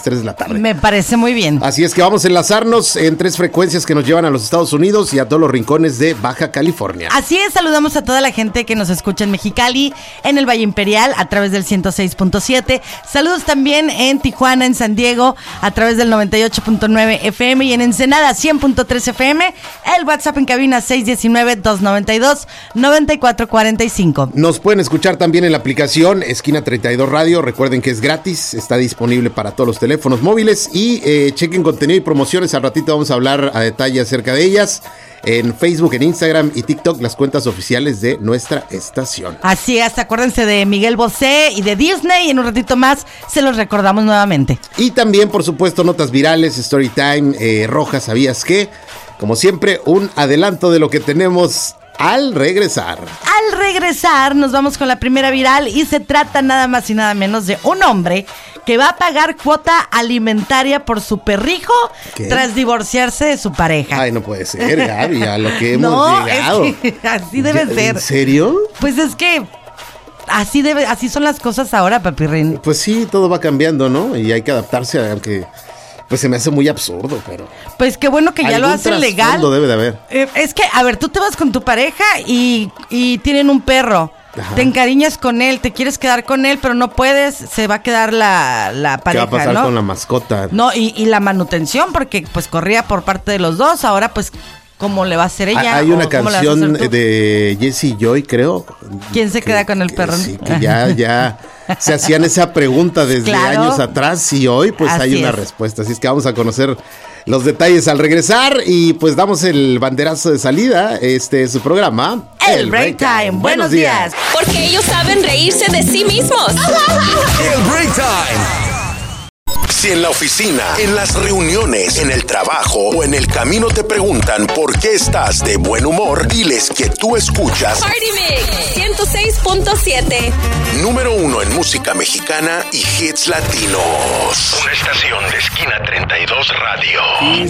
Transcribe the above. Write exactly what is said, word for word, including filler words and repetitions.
tres de la tarde. Me parece muy bien. Así es que vamos a enlazarnos en tres frecuencias que nos llevan a los Estados Unidos y a todos los rincones de Baja California. Así es, saludamos a toda la gente que nos escucha en Mexicali, en el Valle Imperial, a través del ciento seis punto siete. Saludos también en Tijuana, en San Diego, a través del noventa y ocho punto nueve F M y en Ensenada cien punto tres F M. El WhatsApp en cabina seis uno nueve, dos nueve dos, nueve cuatro cuatro cinco. Nos pueden escuchar también en la aplicación Esquina treinta y dos Radio. Recuerden que es gratis, está disponible para todos los teléfonos teléfonos móviles y eh, chequen contenido y promociones. Al ratito vamos a hablar a detalle acerca de ellas en Facebook, en Instagram y TikTok, las cuentas oficiales de nuestra estación. Así es, acuérdense de Miguel Bosé y de Disney y en un ratito más se los recordamos nuevamente. Y también, por supuesto, notas virales, Storytime, eh, Roja, ¿sabías qué? Como siempre, un adelanto de lo que tenemos al regresar. Al regresar nos vamos con la primera viral y se trata nada más y nada menos de un hombre que va a pagar cuota alimentaria por su perrijo. ¿Qué? Tras divorciarse de su pareja. Ay, no puede ser, Gaby, a lo que hemos no, llegado. Es que así debe ¿En ser. ¿En serio? Pues es que así debe, así son las cosas ahora, papirrín. Pues sí, todo va cambiando, ¿no? Y hay que adaptarse, aunque pues se me hace muy absurdo, pero pues qué bueno que ya lo hacen legal. Debe de haber. Eh, es que, a ver, tú te vas con tu pareja y, y tienen un perro. Ajá. Te encariñas con él, te quieres quedar con él, pero no puedes, se va a quedar la, la pareja, ¿no? ¿Qué va a pasar ¿no? con la mascota? No, y, y la manutención, porque pues corría por parte de los dos, ahora pues, ¿cómo le va a hacer ella? Hay una canción de Jessie Joy, creo. ¿Quién se que, queda con el perro? Sí, que ya, ya se hacían esa pregunta desde claro. años atrás y hoy pues Así hay una es. respuesta. Así es que vamos a conocer los detalles al regresar y pues damos el banderazo de salida. Este es su programa, El, el Break Time. Time. Buenos, Buenos días. días. Porque ellos saben reírse de sí mismos. El Break Time. Si en la oficina, en las reuniones, en el trabajo o en el camino te preguntan por qué estás de buen humor, diles que tú escuchas Party Mix ciento seis punto siete. Número uno en música mexicana y hits latinos. Una estación de Esquina treinta y dos Radio.